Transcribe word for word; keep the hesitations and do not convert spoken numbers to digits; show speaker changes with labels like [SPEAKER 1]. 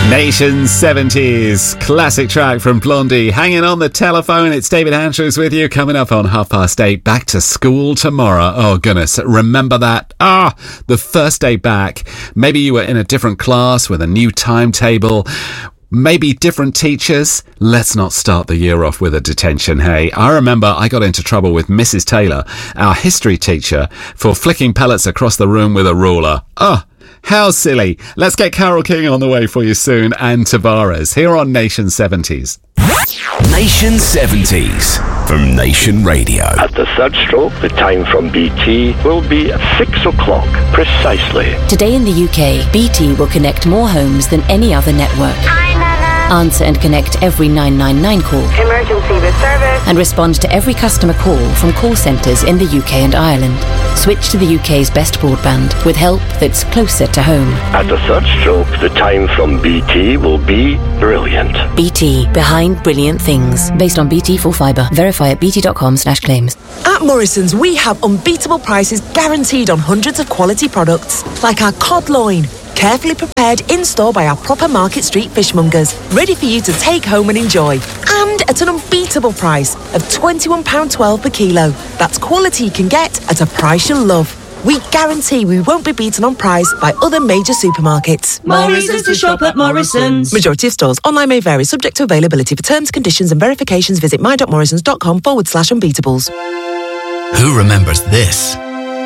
[SPEAKER 1] Nation seventies, classic track from Blondie. Hanging on the telephone, it's David Andrews with you. Coming up on half past eight, back to school tomorrow. Oh goodness, remember that? Ah, the first day back. Maybe you were in a different class with a new timetable. Maybe different teachers. Let's not start the year off with a detention, hey? I remember I got into trouble with Missus Taylor, our history teacher, for flicking pellets across the room with a ruler. Oh, how silly. Let's get Carole King on the way for you soon, and Tavares, here on Nation seventies.
[SPEAKER 2] Nation seventies from Nation Radio.
[SPEAKER 3] At the third stroke, the time from B T will be six o'clock precisely.
[SPEAKER 4] Today in the U K, B T will connect more homes than any other network.
[SPEAKER 5] Hi, Nana.
[SPEAKER 4] Answer and connect every nine nine nine call.
[SPEAKER 5] Emergency with service.
[SPEAKER 4] And respond to every customer call from call centres in the U K and Ireland. Switch to the U K's best broadband with help that's closer to home.
[SPEAKER 3] At the third stroke, the time from B T will be brilliant.
[SPEAKER 4] B T, behind brilliant things. Based on B T full fibre. Verify at bt.com slash claims.
[SPEAKER 6] At Morrison's, we have unbeatable prices guaranteed on hundreds of quality products, like our cod loin, carefully prepared in-store by our proper Market Street fishmongers, ready for you to take home and enjoy. And at an unbeatable price of twenty-one pounds twelve per kilo. That's quality you can get at a price you'll love. We guarantee we won't be beaten on price by other major supermarkets.
[SPEAKER 7] More reasons to shop at Morrison's.
[SPEAKER 6] Majority of stores. Online may vary, subject to availability. For terms, conditions and verifications, visit my dot morrisons dot com forward slash unbeatables.
[SPEAKER 2] Who remembers this?